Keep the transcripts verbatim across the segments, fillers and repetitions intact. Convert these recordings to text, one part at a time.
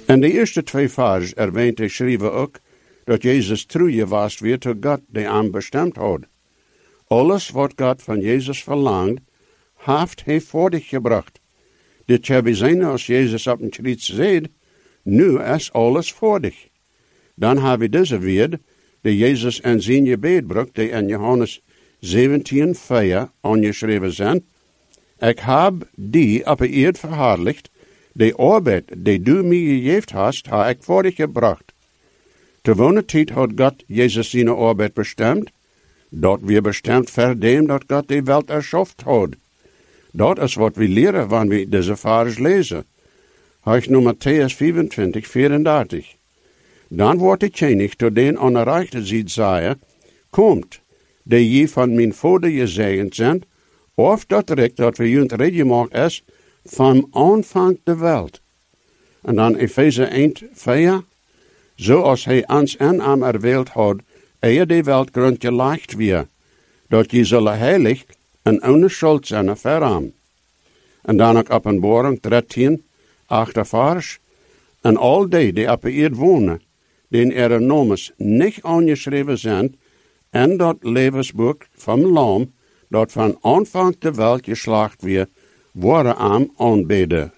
En de eerste twee vers erwähnt de schrijver ook, dat Jezus toegewast werd tot God die hem bestemd had. Alles wat God van Jezus verlangt, heeft hij voor dich gebracht. Dit hebben we zien als Jezus op een kruis zegt, nu is alles voor dich. Dan hebben we deze woord, die Jezus in zijn gebed bracht, die in Johannes zeventien, vier aangeschreven zijn. Ik heb die op de eerd verherrlicht, de arbeid die du mij gegeven hast, heb ik voor dich gebracht. Te wonen tijd had God Jezus zijn arbeid bestemd, dat we bestemd verdem dat God de wereld erschaft had. Dat is wat we leren wanneer we deze vers lezen. Hij nu Matthäus vierentwintig, vierendertig. Dan wordt de König tot den aan de rechterzijde zeggen, komt, die je van mijn vader gezegend zijn, of dat recht dat we junt reed gemaakt is, van aanvang de wereld. En dan Efeze één, vier, zoals hij ons en hem erwählt had, eer de wereld grond gelegd weer, dat je zullen heilig en ohne schuld zijn voor hem. En dan ook Openbaring dertien, acht vers, en al die die op de eerd wonen, den er nomes niet aangeschreven zijn, en dat levensboek van Lam, dat van aanvang de wereld geslacht weer, worden hem aanbeden.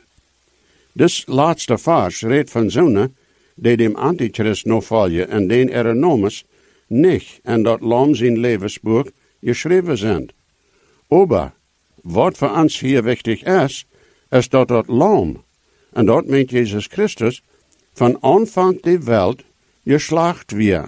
Dus laatste vers redt van zonen, die dem Antichrist nog volgen, en den er nomes niet, en dat Lam zijn levensboek geschreven zijn. Aber, wat voor ons hier wichtig is, is dat dat Lam, en dat meent Jezus Christus, van aanvang de wereld geslacht weer.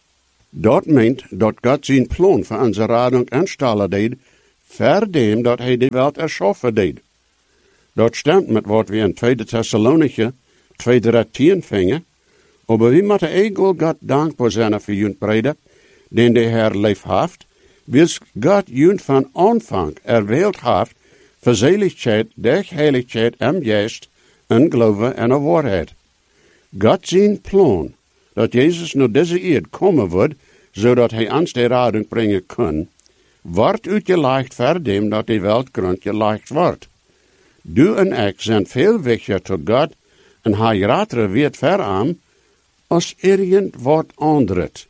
Dat meent dat God zijn plan voor onze radung instellen deed, verdem dat hij de wereld erschaffen deed. Dat stemt met wat we in tweede Thessalonicher twee dertien vingen, aber we moeten egal God dankbaar zijn voor junt brede, den de Heer lief heeft, wils God junt van aanvang erwählt heeft, voor zaligheid, der heiligheid en geest, en geloven en een waarheid. God zijn plan, dat Jezus naar deze eerd komen wordt, zodat hij ons de radung brengen kan, wordt uitgelegd verdem dat de wereld grond gelegd wordt. Du en ik zijn veel wichtiger tot God, en hij ratere weet ver aan, als irgend wat anderes.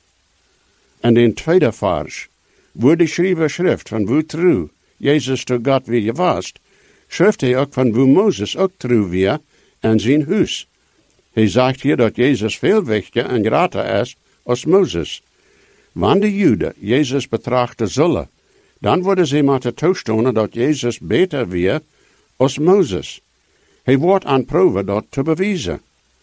En in tweede vers, wo de schrijver schrift van wo trouw Jezus tot God weer gewast, schrift hij ook van wo Mozes ook trouw weer en zijn huis. Hij zegt hier dat Jezus veel wichtiger en groter is als Mozes. Wanneer de Joden Jezus betrachten zullen, dan worden ze moeten toestaan dat Jezus beter weer als Mozes. Hij wordt aan proeven dat te bewijzen.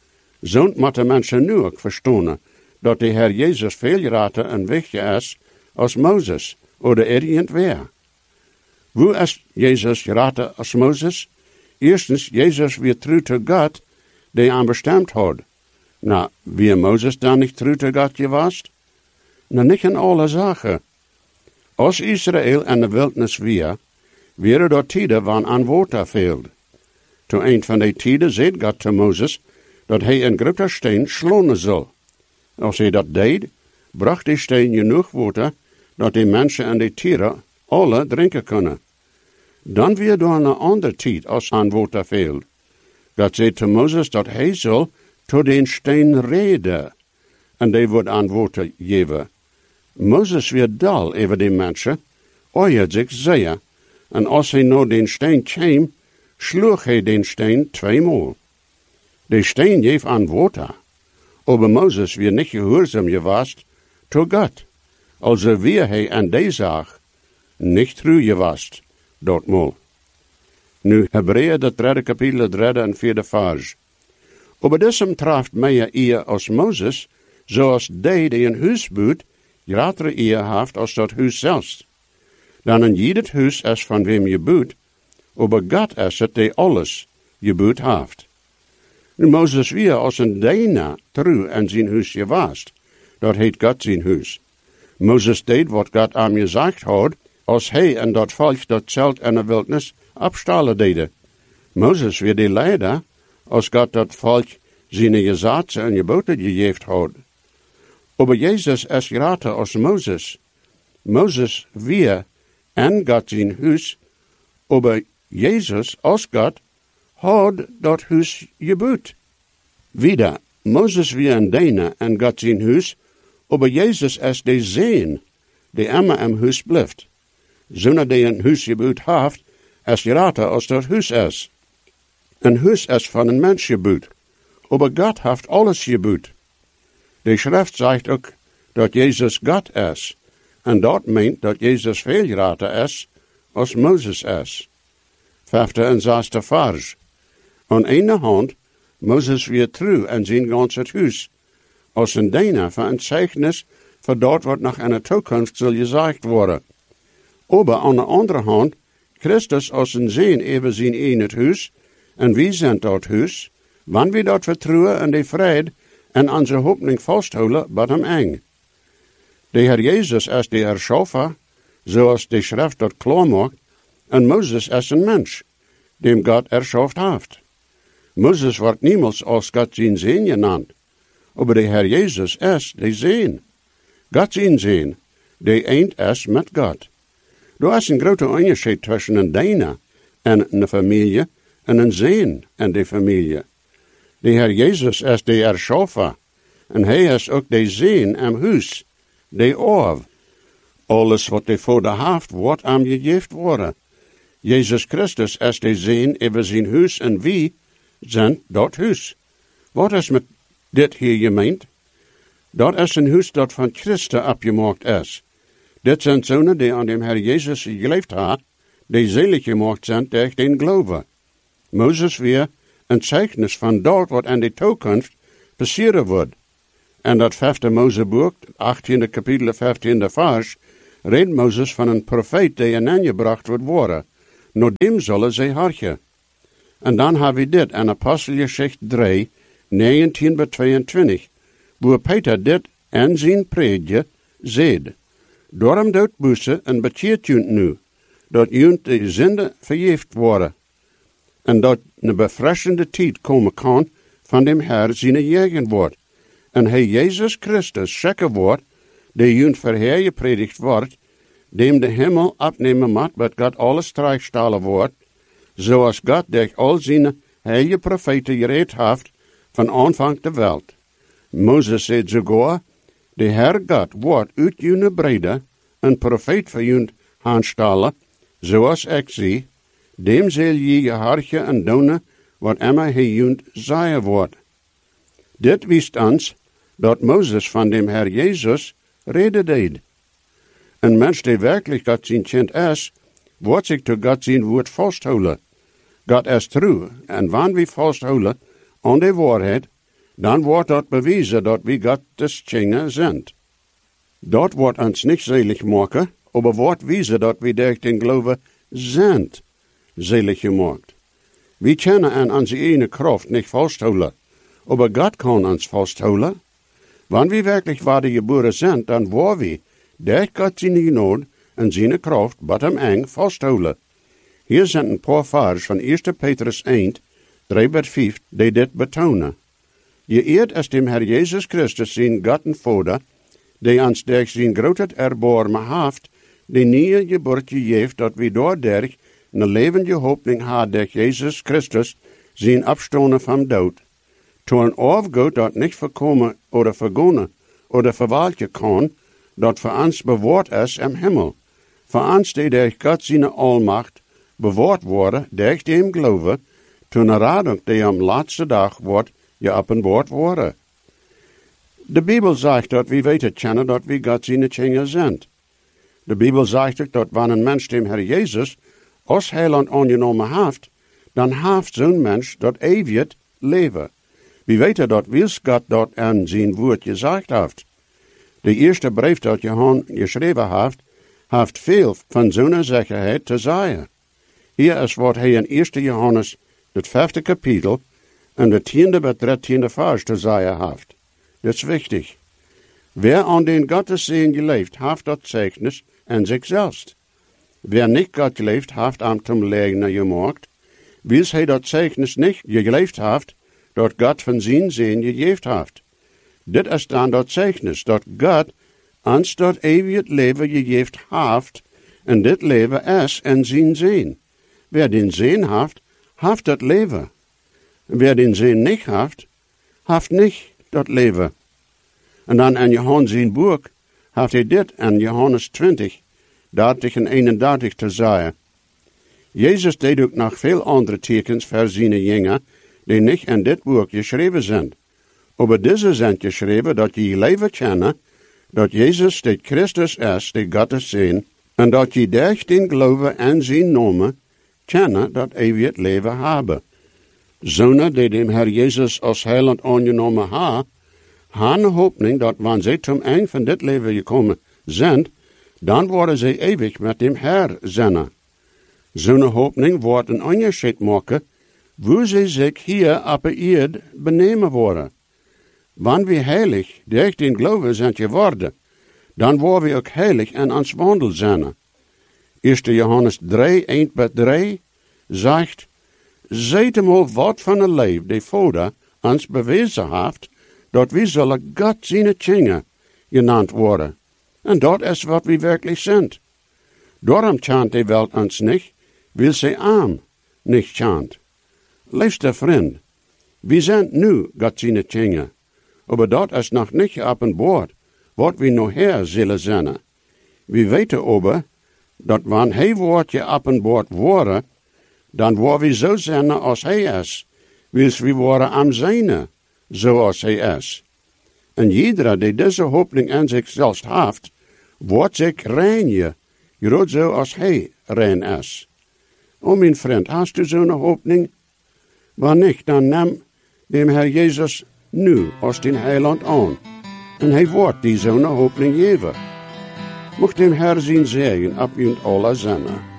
Zo moeten mensen nu ook verstaan dat de Heer Jezus veel groter en wichtiger is als Mozes, of irgend wer. Hoe is Jezus groter als Mozes? Eerstens, Jezus weer trouw tot God, die hem bestemd had. Nou, wie Mozes dan niet trouw tot God gewast? Nou, niet in alle zaken. Als Israël in de wildnis weer, waren er tijden waar aan water veelde. Toen een van die tijden zei God te Mozes dat hij een grote steen slonen zal. Als hij dat deed, bracht die steen genoeg water dat de mensen en de dieren alle drinken kunnen. Dan weer door een andere tijd als aan water veelde. God zei te Mozes dat hij zal tot den steen reden, en die wordt aan water geven. Mozes werd dal over die mensen, oeiert zich zeer, en als hij naar den steen kwam, sloeg hij den steen tweemaal. De steen geef aan water, aber Mozes weer niet gehoorzaam gewast tot God, also weer hij aan die zaak niet trouw gewast, dat mal. Nu Hebreeën de derde kapitel, derde en vierde vers. Aber desem traft meer eer als Mozes, zoals die die een huis bouwt, grotere eer heeft als dat huis zelfs. Dan in jedet huis is van wem je bouwt, aber God is het die alles je bouwt heeft. Nu Mozes weer als een dienaar trouw en zijn huis gewast, dat heet God zijn huis. Mozes deed wat God aan gezegd had, als hij en dat volk dat zelt in de wildnis abstallen deden. Mozes weer de leider, als God dat volk zijn gezaten en geboten gegeven had. Aber Jezus is groter als Mozes. Mozes weer en God zijn huis, aber Jezus als God had dat huis gebouwd. Wieder, Moses wie ein Diener en Gott zijn huis, aber Jesus is de Zeen, die immer im huis blijft. Zonder die een huis gebouwd heeft, is grater als dat huis is. Een huis is van een mens gebouwd, aber Gott heeft alles gebouwd. De schrift zegt ook dat Jezus God is, en dat meent dat Jezus veel grater is als Moses is. Vijfde en zesde vers. Aan ene hand, Moses weer trouw en zijn ganse huis, als een diener van een zeichnis voor dat wat nog in de toekomst zal gezegd worden. Aber aan de andere hand, Christus als een zeen even zijn in het huis, en wie zijn dat huis, wanneer we dat vertrouwen en de vrede en onze hoopning vasthouden bij hem eng. De Heer Jezus is de Erschaffer, zoals de schrift dat klaar maakt, en Moses is een mens, dem God erschaft heeft. Moses wordt niemals als God zijn Zeen genannt, aber de Heer Jezus is de Zeen. God zijn Zeen, die eend is met God. Er is een grote onderscheid tussen een diener en een familie en een zeen en de familie. De Heer Jezus is de Erschaffer, en hij is ook de zeen am huis, de oor. Alles wat de vader heeft, wordt aan gegeven worden. Jezus Christus is de zeen over zijn huis en wie zijn dat huis. Wat is met dit hier gemeend? Dat is een huis dat van Christus opgemaakt is. Dit zijn zonen die aan de Heer Jezus geleefd hebben, die zelig gemaakt zijn door den geloven. Mozes weer een zeichnis van dat wat in de toekomst passeren wordt. En dat vijfde Mozeboek, achttiende kapitel, vijftiende vers, redt Mozes van een profeet die in aangebracht wordt worden. Naar dem zullen zij hartje. En dan hebben we dit in Apostelgeschichte drie, negentien bij tweeëntwintig, waar Peter dit in zijn predje zegt. Daarom doet boete en bekeert junt nu, dat junt de zinde vergeeft worden, en dat een befreshende tijd komen kan van dem Heer zijn jegen wordt, en hij Jezus Christus zeker wordt, die junt verheer gepredigt wordt, dem de hemel opnemen moet, dat God alles strijkstalen wordt, zoals God durch al zijn heilige profeten gereed heeft, van aanvang de wereld. Mozes zei sogar, de Heer God wordt uit jullie brede een profeet voor jullie aanstellen, zoals ik zie, dem zal je je hartje en doen wat immer hij jullie zeggen wordt. Dit wist ons dat Mozes van dem Heer Jezus reden deed. Een mens die werkelijk God zijn kind is, wordt zich tot God zijn woord vasthouden. God is trouw, en wanneer we vasthouden aan de waarheid, dan wordt dat bewezen dat we Gottes kinderen zijn. Dat wordt ons niet zelig maken, maar wordt wijzen dat we durch den geloven zijn zelig gemaakt. We kunnen aan onze ene kracht niet vasthouden, maar God kan ons vasthouden. Wanneer we werkelijk waarde geboren zijn, dan worden we durch God zijn genade en zijn kracht bij hem eng vasthouden. Hier zijn een paar vers van eerste Petrus één, drie bij vijf, die dit betonen. Je eert is dem Herr Jezus Christus zijn God en Vader, die ons durch zijn grootheid erbarmen heeft, die nieuwe geboorte geeft, dat we doorderg een levende hoopning hebben durch Jezus Christus, zijn opstonden van dood. Toen een afgoed dat niet voorkomen oder vergonnen oder verwalten kan, dat voor ons bewaard is im Himmel. Voor ons die durch God zijn almacht bewaard worden, durch dem geloven, toen een radung die am laatste dag wordt geopenbaard worden. De Bijbel zegt dat we weten kennen dat we God zijn kinderen zijn. De Bijbel zegt ook dat wanneer een mens dem Heer Jezus als heiland aangenomen heeft, dan heeft zo'n mens dat eeuwig leven. We weten dat wils God dat aan zijn woord gezegd heeft. De eerste brief dat Johannes geschreven heeft, heeft veel van zo'n zekerheid te zeggen. Hier is wat hij in eerste Johannes, het vijfde kapitel, en de tiende bij dertiende vers te zeggen heeft. Dat is wichtig. Wer aan den Gottes Segen geleefd, heeft dat Zeugnis en zichzelf. Wer niet God geleefd, heeft am zum Leugner gemaakt, wils hij dat Zeugnis niet geleefd heeft, dat God van zijn Segen gegeven heeft. Dit is dan dat Zeugnis, dat God ons dat eeuwig leven gegeven heeft, en dit leven is in zijn Segen. Wer den Segen heeft, heeft dat leven. Wer den Segen niet heeft, haft niet dat leven. En dan in Johannes zijn boek, heeft hij dit in Johannes twintig, dertig en eenendertig te zeggen. Jezus deed ook nog veel andere tekens voor zijn jingen, die niet in dit boek geschreven zijn. Over deze zijn geschreven dat je leven kennen, dat Jezus de Christus is, die Gottes Zoon, en dat je durch den geloven en zijn namen kennen dat eeuwig leven hebben. Zonen die dem Herr Jezus als heiland aangenomen ha, hebben een hoopning dat wanneer zij zum eind van dit leven gekomen zijn, dan worden zij eeuwig met dem Herr zijn. Zo'n hoopning wordt een onderscheid maken, hoe zij zich hier op de aarde benemen worden. Wanneer we heilig durch den geloven zijn geworden, dan worden we ook heilig en ons wandel zijn. eerste Johannes drie, één tot drie zegt, zijt eenmaal wat van een leven die Vader ons bewezen heeft, dat we zullen God zijn kinderen genannt worden. En dat is wat we werkelijk zijn. Daarom chant de Welt ons niet, wil zij arm niet chant. Liefste vriend, we zijn nu God zijn kinderen, maar dat is nog niet geopenbaard, wat we nog her zullen zijn. We weten over, dat wanneer hij wordt geopenbaard worden, dan worden we zo zijn als hij is, wils we worden am zijne, zoals hij is. En ieder die deze hooping in zichzelf heeft, wordt zich rein, groot zo als hij rein is. O mijn vriend, hast u zo'n hooping? Wanneer niet, dan neem dem Herr Jezus nu als den heiland aan. En hij wordt die zo'n hooping geven. Mocht dem Herr zijn zegen op u alle zinnen.